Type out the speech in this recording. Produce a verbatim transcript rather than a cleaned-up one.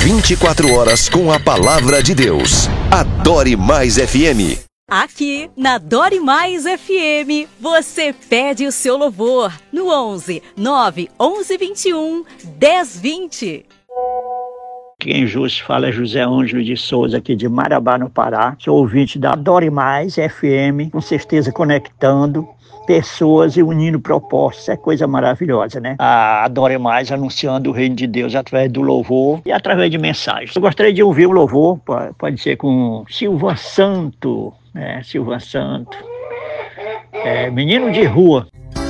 vinte e quatro horas com a palavra de Deus. Adore Mais F M. Aqui na Adore Mais F M, você pede o seu louvor no onze, nove, onze, vinte e um, dez, vinte. Quem justo fala é José Ângelo de Souza, aqui de Marabá, no Pará. Sou ouvinte da Adore Mais F M, com certeza conectando pessoas e unindo propostas. É coisa maravilhosa, né? A Adore Mais anunciando o reino de Deus através do louvor e através de mensagens. Eu gostaria de ouvir o louvor, pode ser com Silva Santo, né? Silva Santo, é, Menino de Rua.